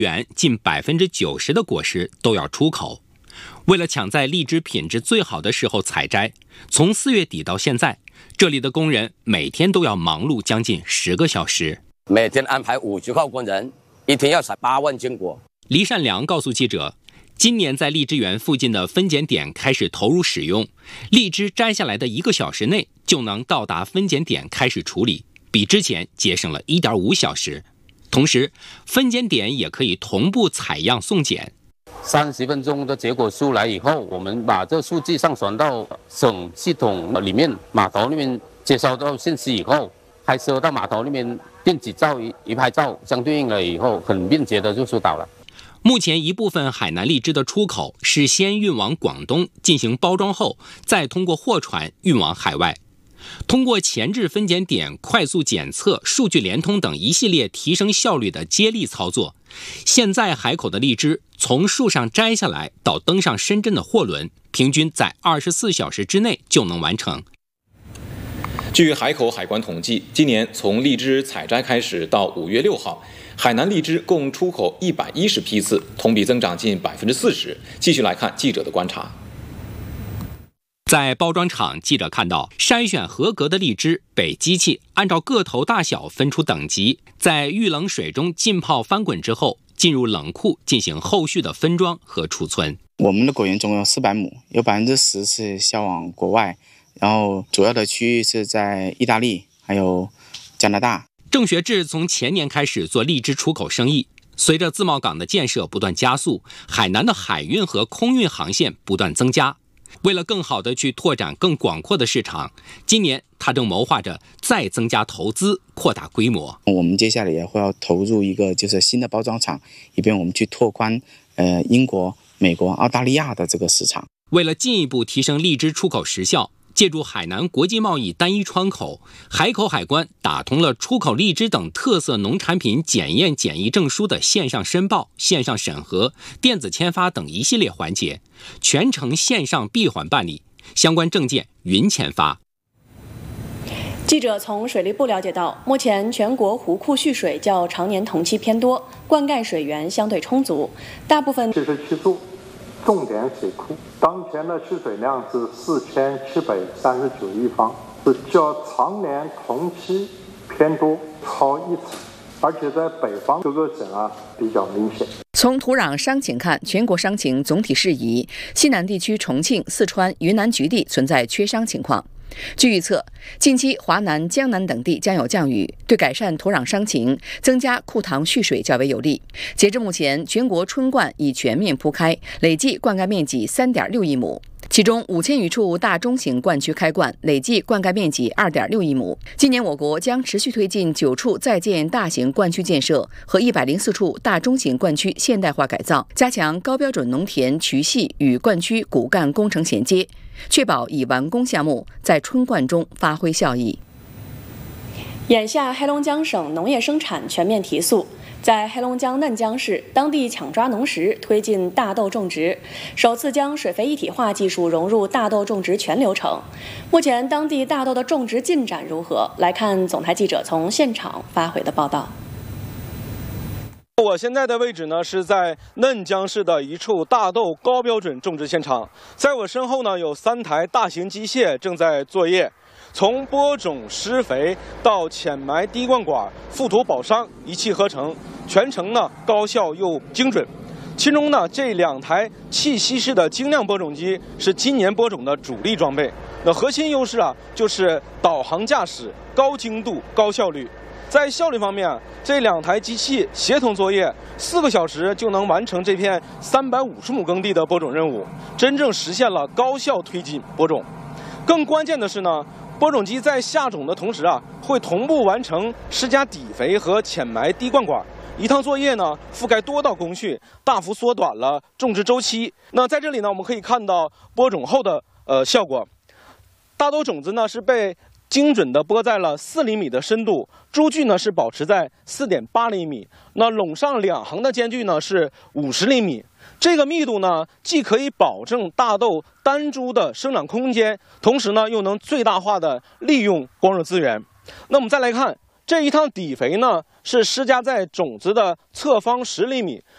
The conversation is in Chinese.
园近90%的果实都要出口。为了抢在荔枝品质最好的时候采摘，从4月底到现在，这里的工人每天都要忙碌将近10个小时， 每天安排50号工人，一天要采8万斤果。 黎善良告诉记者，今年在荔枝园附近的分拣点开始投入使用，荔枝摘下来的1个小时内就能到达分拣点开始处理，比之前节省了1.5小时。同时，分拣点也可以同步采样送检。 30分钟的结果出来以后，我们把这数据上传到省系统里面，码头那边接收到信息以后，拍摄到码头那边电子照一拍照，相对应了以后，很便捷的就疏导了。 目前一部分海南荔枝的出口是先运往广东进行包装后，再通过货船运往海外。通过前置分拣点、快速检测、数据联通等一系列提升效率的接力操作，现在海口的荔枝从树上摘下来到登上深圳的货轮，平均在24小时之内就能完成。 据海口海关统计，今年从荔枝采摘开始到5月6号，海南荔枝共出口110批次，同比增长近40%。继续来看记者的观察。 在包装厂，记者看到筛选合格的荔枝被机器按照个头大小分出等级，在遇冷水中浸泡翻滚之后，进入冷库进行后续的分装和储存。 我们的果园总有400亩，有10%是销往国外，然后主要的区域是在意大利还有加拿大。 郑学志从前年开始做荔枝出口生意，随着自贸港的建设不断加速，海南的海运和空运航线不断增加。为了更好地去拓展更广阔的市场，今年他正谋划着再增加投资，扩大规模。 我们接下来也会要投入一个就是新的包装厂，以便我们去拓宽英国、美国、澳大利亚的这个市场。 为了进一步提升荔枝出口时效，借助海南国际贸易单一窗口，海口海关打通了出口荔枝等特色农产品检验检疫证书的线上申报、线上审核、电子签发等一系列环节，全程线上闭环办理，相关证件云签发。 记者从水利部了解到，目前全国湖库蓄水较常年同期偏多，灌溉水源相对充足，大部分 7区处重点水库当前的蓄水量是4739亿方，是较常年同期偏多，超1成，而且在北方各个省比较明显。 从土壤伤情看，全国伤情总体适宜，西南地区重庆、四川、云南局地存在缺伤情况。据预测，近期华南、江南等地将有降雨，对改善土壤伤情、增加库塘蓄水较为有利。截至目前，全国春灌已全面铺开，累计灌溉面积3.6亿亩。其中5000余处大中型灌区开灌，累计灌溉面积2.6亿亩。今年我国将持续推进9处在建大型灌区建设和104处大中型灌区现代化改造，加强高标准农田渠系与灌区骨干工程衔接，确保已完工项目在春灌中发挥效益。 眼下黑龙江省农业生产全面提速，在黑龙江嫩江市，当地抢抓农时推进大豆种植，首次将水肥一体化技术融入大豆种植全流程。目前当地大豆的种植进展如何？来看总台记者从现场发回的报道。 我现在的位置呢是在嫩江市的一处大豆高标准种植现场，在我身后呢有3台大型机械正在作业，从播种、施肥到浅埋滴灌管、覆土保墒一气呵成，全程呢高效又精准。其中呢这2台气息式的精酿播种机是今年播种的主力装备。那核心优势就是导航驾驶、高精度、高效率。在效率方面，这2台机器协同作业，4个小时就能完成这片350亩耕地的播种任务，真正实现了高效推进播种。更关键的是呢，播种机在下种的同时会同步完成施加底肥和浅埋滴灌管，一趟作业呢覆盖多道工序，大幅缩短了种植周期。那在这里呢，我们可以看到播种后的效果，大豆种子呢是被精准地播在了4厘米的深度，株距呢是保持在4.8厘米，那垄上2行的间距呢是50厘米。这个密度呢，既可以保证大豆单株的生长空间，同时呢又能最大化的利用光热资源。那我们再来看这一趟底肥呢，是施加在种子的侧方10厘米，